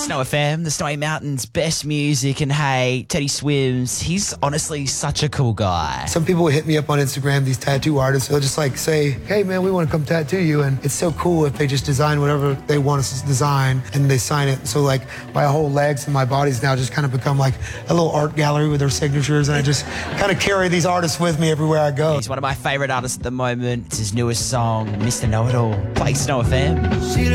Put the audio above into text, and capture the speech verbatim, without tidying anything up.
Snow F M, the Snowy Mountains, best music, and hey, Teddy Swims, he's honestly such a cool guy. Some people hit me up on Instagram, these tattoo artists, they'll just like say, hey man, we want to come tattoo you, and it's so cool if they just design whatever they want us to design and they sign it. So like my whole legs and my body's now just kind of become like a little art gallery with their signatures, and I just kind of carry these artists with me everywhere I go. He's one of my favorite artists at the moment. It's his newest song, Mister Know-It-All. Play Snow F M.